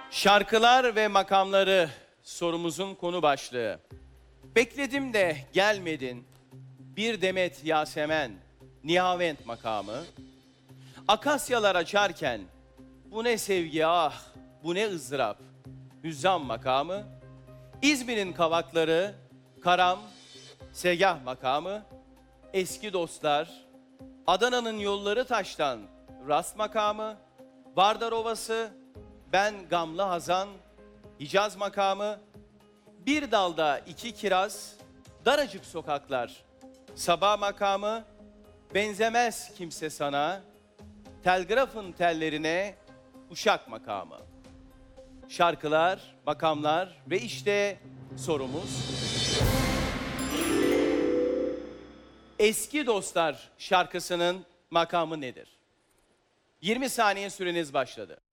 Şarkılar ve makamları sorumuzun konu başlığı. Bekledim de gelmedin, bir demet yasemen, nihavent makamı. Akasyalar açarken, bu ne sevgi ah, bu ne ızdırap, hüzzam makamı. İzmir'in kavakları, karam, segah makamı. Eski dostlar, Adana'nın yolları taştan, rast makamı. Vardar Ovası, ben gamlı hazan, Hicaz makamı. Bir dalda iki kiraz, daracık sokaklar, sabah makamı. Benzemez kimse sana, telgrafın tellerine, uşak makamı. Şarkılar, makamlar ve işte sorumuz. Eski Dostlar şarkısının makamı nedir? 20 saniye süreniz başladı.